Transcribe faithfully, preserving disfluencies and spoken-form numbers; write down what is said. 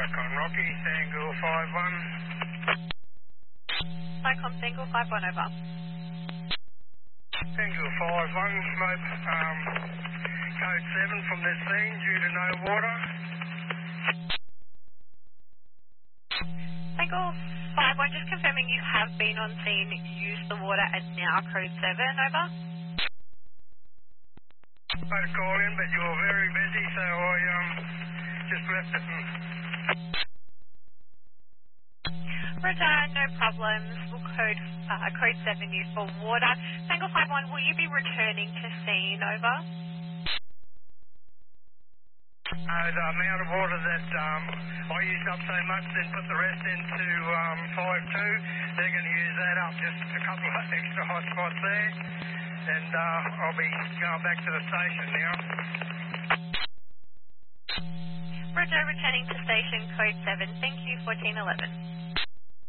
Cyclone Rocky, Tango five one. Cyclone Tango five one, over. Tango five one, smoke um, code seven from this scene due to no water. Tango five one, just confirming you have been on scene, use the water and now code seven, over. I had a call in, but you were very busy, so I um, just left it. And... Roger, no problems. We'll code uh, code seven use for water. Tango five one, will you be returning to scene, over? Uh, the amount of water that um, I used up so much, then put the rest into um, five two. They're going to use that up, just a couple of extra hot spots there. And uh, I'll be going back to the station now. Roger, returning to station code seven. Thank you, fourteen eleven.